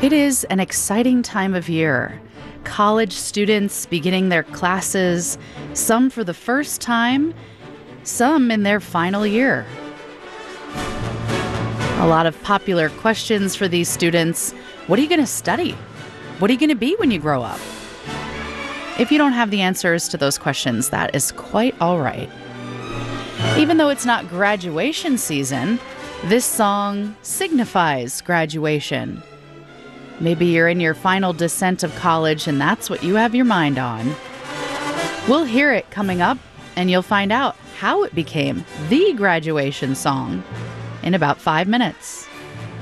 It is an exciting time of year. College students beginning their classes, some for the first time, some in their final year. A lot of popular questions for these students. What are you going to study? What are you going to be when you grow up? If you don't have the answers to those questions, that is quite all right. Even though it's not graduation season, this song signifies graduation. Maybe you're in your final descent of college and that's what you have your mind on. We'll hear it coming up, and you'll find out how it became the graduation song in about 5 minutes.